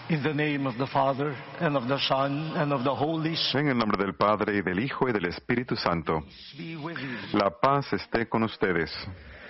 In the name of the Father, and of the Son, and of the Holy Spirit. En el nombre del Padre, y del Hijo, y del Espíritu Santo. Be with you. La paz esté con ustedes.